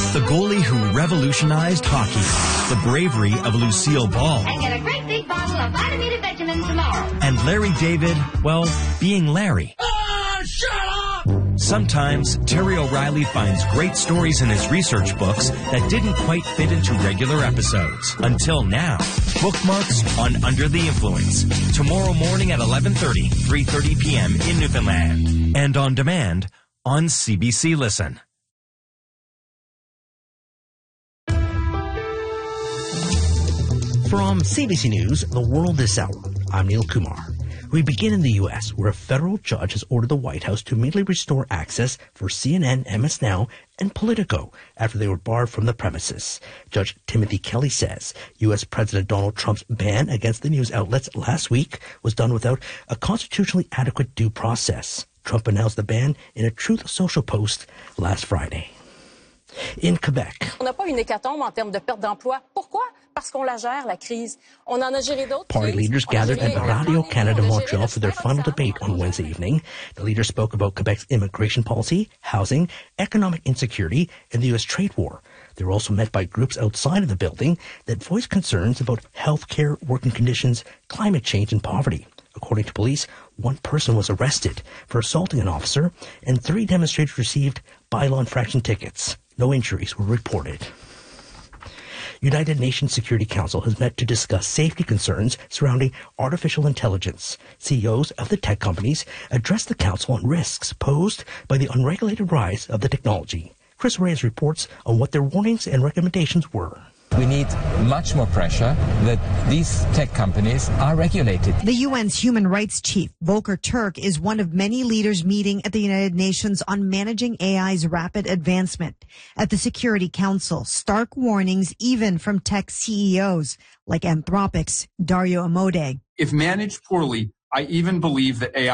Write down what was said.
The goalie who revolutionized hockey. The bravery of Lucille Ball. And get a great big bottle of vitamin Benjamin tomorrow. And Larry David, well, being Larry. Shut up! Sometimes, Terry O'Reilly finds great stories in his research books that didn't quite fit into regular episodes. Until now. Bookmarks on Under the Influence. Tomorrow morning at 11:30, 3:30 p.m. in Newfoundland. And on demand on CBC Listen. From CBC News, The World This Hour, I'm Neil Kumar. We begin in the U.S., where a federal judge has ordered the White House to immediately restore access for CNN, MS Now, and Politico after they were barred from the premises. Judge Timothy Kelly says U.S. President Donald Trump's ban against the news outlets last week was done without a constitutionally adequate due process. Trump announced the ban in a Truth Social post last Friday. In Quebec. On n'a pas une hécatombe en termes de perte d'emploi. Pourquoi? Parce qu'on la gère, la crise. On en a géré d'autres. Party leaders gathered at Radio-Canada Montreal for their final debate on Wednesday evening. The leaders spoke about Quebec's immigration policy, housing, economic insecurity, and the U.S. trade war. They were also met by groups outside of the building that voiced concerns about health care, working conditions, climate change, and poverty. According to police, one person was arrested for assaulting an officer, and 3 demonstrators received bylaw infraction tickets. No injuries were reported. United Nations Security Council has met to discuss safety concerns surrounding artificial intelligence. CEOs of the tech companies addressed the council on risks posed by the unregulated rise of the technology. Chris Reyes reports on what their warnings and recommendations were. We need much more pressure that these tech companies are regulated. The UN's human rights chief, Volker Turk, is one of many leaders meeting at the United Nations on managing AI's rapid advancement. At the Security Council, stark warnings even from tech CEOs like Anthropic's Dario Amodei. If managed poorly, I even believe that AI